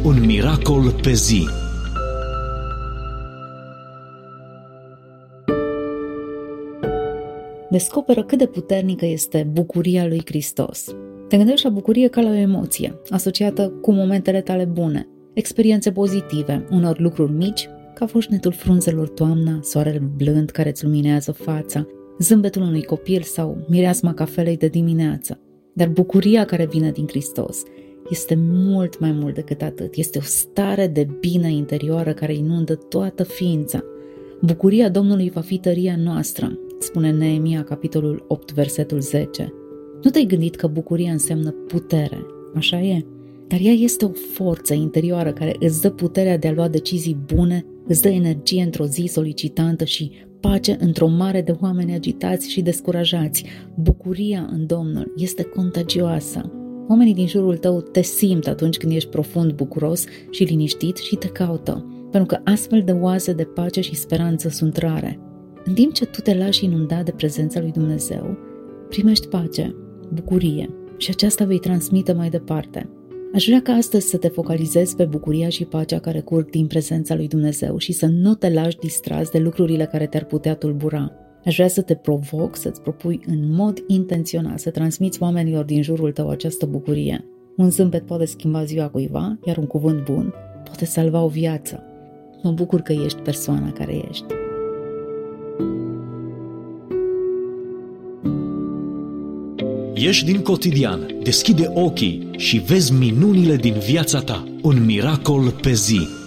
Un miracol pe zi. Descoperă cât de puternică este bucuria lui Hristos. Te gândești la bucurie ca la o emoție, asociată cu momentele tale bune, experiențe pozitive, unor lucruri mici, ca foșnetul frunzelor toamna, soarele blând care îți luminează fața, zâmbetul unui copil sau mireasma cafelei de dimineață. Dar bucuria care vine din Hristos este mult mai mult decât atât. Este o stare de bine interioară care inundă toată ființa. Bucuria Domnului va fi tăria noastră, spune Neemia, capitolul 8, versetul 10. Nu te-ai gândit că bucuria înseamnă putere? Așa e. Dar ea este o forță interioară care îți dă puterea de a lua decizii bune, îți dă energie într-o zi solicitantă și pace într-o mare de oameni agitați și descurajați. Bucuria în Domnul este contagioasă. Oamenii din jurul tău te simt atunci când ești profund bucuros și liniștit și te caută, pentru că astfel de oaze de pace și speranță sunt rare. În timp ce tu te lași inundat de prezența lui Dumnezeu, primești pace, bucurie și aceasta vei transmite mai departe. Aș vrea ca astăzi să te focalizezi pe bucuria și pacea care curg din prezența lui Dumnezeu și să nu te lași distras de lucrurile care te-ar putea tulbura. Aș vrea să te provoc să-ți propui în mod intenționat să transmiți oamenilor din jurul tău această bucurie. Un zâmbet poate schimba ziua cuiva, iar un cuvânt bun poate salva o viață. Mă bucur că ești persoana care ești. Ieși din cotidian, deschide ochii și vezi minunile din viața ta. Un miracol pe zi.